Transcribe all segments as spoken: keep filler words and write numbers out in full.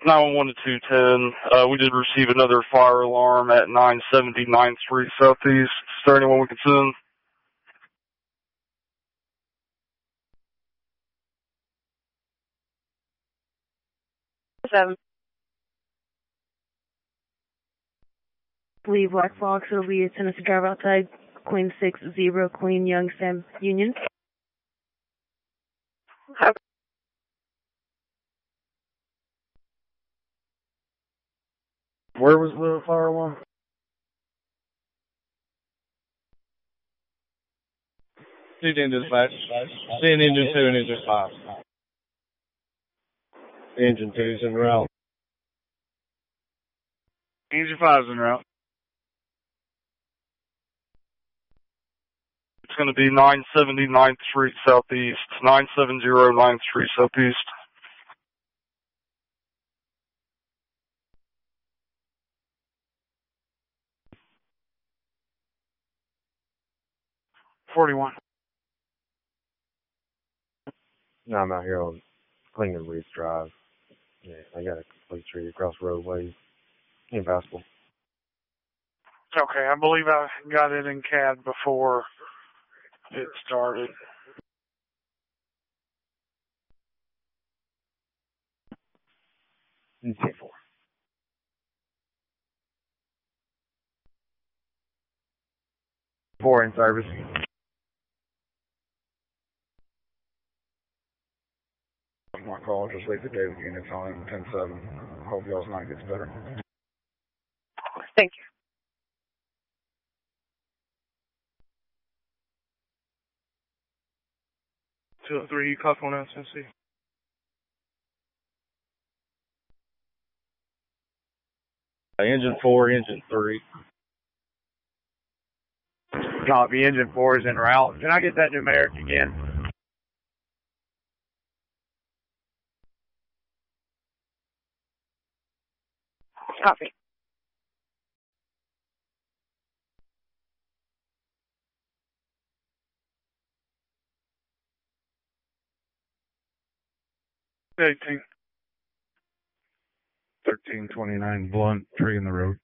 nine one one to two ten. Uh, we did receive another fire alarm at nine seventy ninth Street Southeast. Is there anyone we can send? Seven. Leave Black Fox, it'll be a Tennessee Drive outside, Queen six zero, Queen Young Sam Union. Okay. Where was the fire alarm? Two engine five. Then engine two and engine five. Engine two's en route. Engine five's en route. It's going to be nine seventy ninth Street Southeast. nine seventy ninth Street Southeast. forty-one. No, I'm out here on Clingman Reef Drive. Yeah, I got a complete tree across the roadway. Impassable. Okay, I believe I got it in C A D before it started. ten four. Four in service. My call, just leave the day with units on ten seven. Hope y'all's night gets better. Thank you. two oh three, you call for one out, Tennessee. Engine four, engine three. Copy, engine four is en route. Can I get that numeric again? Copy. eighteen. thirteen twenty-nine, blunt, tree in the road.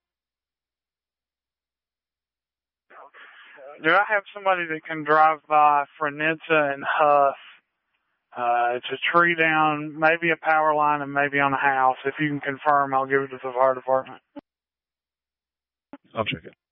Do I have somebody that can drive by Frenitza and Huff? Uh, it's a tree down, maybe a power line, and maybe on a house. If you can confirm, I'll give it to the fire department. I'll check it.